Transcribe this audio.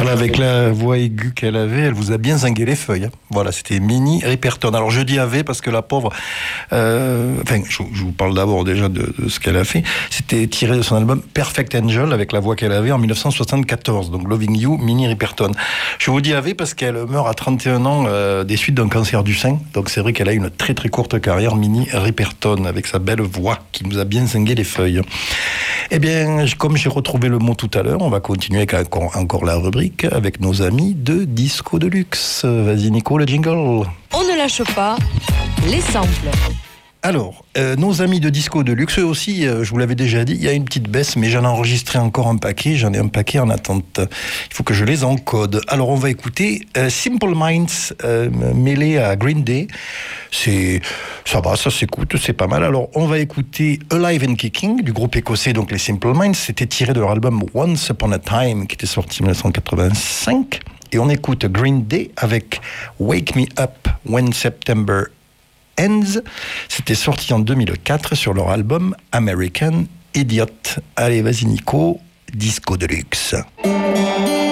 Voilà, avec la voix aiguë qu'elle avait, elle vous a bien zingué les feuilles. Hein. Voilà, c'était Minnie Riperton. Alors je dis avait parce que la pauvre, je vous parle d'abord déjà de ce qu'elle a fait. C'était tiré de son album Perfect Angel avec la voix qu'elle avait en 1974. Donc Loving You, Minnie Riperton. Je vous dis avait parce qu'elle meurt à 31 ans des suites d'un cancer du sein. Donc c'est vrai qu'elle a une très très courte carrière, Minnie Riperton, avec sa belle voix qui nous a bien zingué les feuilles. Eh bien, comme j'ai retrouvé le mot tout à l'heure, on va continuer avec encore la rubrique avec nos amis de Disco Deluxe. Vas-y Nico, le jingle. On ne lâche pas les samples. Alors, nos amis de Disco Deluxe, eux aussi, je vous l'avais déjà dit, il y a une petite baisse, mais j'en ai enregistré encore un paquet, j'en ai un paquet en attente. Il faut que je les encode. Alors, on va écouter Simple Minds mêlé à Green Day. Ça va, ça s'écoute, c'est pas mal. Alors, on va écouter Alive and Kicking du groupe écossais, donc les Simple Minds. C'était tiré de leur album Once Upon a Time, qui était sorti en 1985. Et on écoute Green Day avec Wake Me Up When September Ends. C'était sorti en 2004 sur leur album American Idiot. Allez, vas-y Nico, Disco Deluxe.